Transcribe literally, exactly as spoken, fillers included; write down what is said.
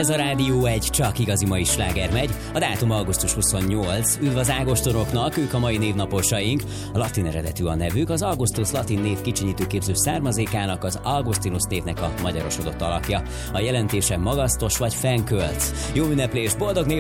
Ez a Rádió egy csak igazi mai sláger megy. A dátum augusztus huszonnyolc. Üdv az ágostoroknak, ők a mai névnaposaink. A latin eredetű a nevük, az Augustus latin név kicsinyítő képző származékának, az Augustinus névnek a magyarosodott alakja. A jelentése magasztos vagy fennkölc. Jó ünneplés, boldog név